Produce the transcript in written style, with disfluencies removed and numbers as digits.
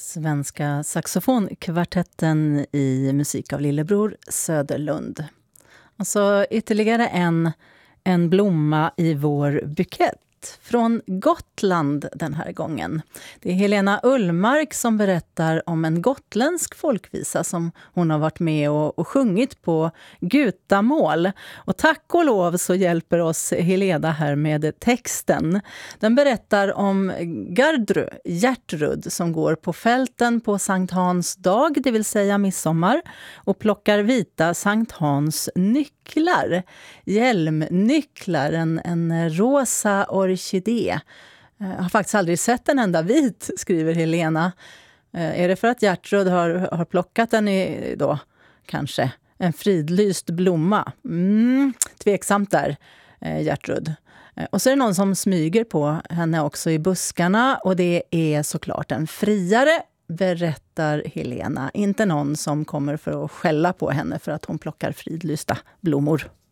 Svenska saxofonkvartetten i musik av Lillebror Söderlund. Alltså ytterligare en blomma i vår bukett. Från Gotland den här gången. Det är Helena Ullmark som berättar om en gotländsk folkvisa som hon har varit med och sjungit på gutamål. Och tack och lov så hjälper oss Helena här med texten. Den berättar om Gertrud som går på fälten på Sankt Hans dag, det vill säga midsommar, och plockar vita Sankt Hans nycklar. Hjälmnycklar, en rosa orkidé. Jag har faktiskt aldrig sett en enda vit, skriver Helena. Är det för att Gertrud har plockat den i då kanske en fridlyst blomma? Tveksamt där, Gertrud. Och så är det någon som smyger på henne också i buskarna, och det är såklart en friare, berättar Helena. Inte någon som kommer för att skälla på henne för att hon plockar fridlysta blommor.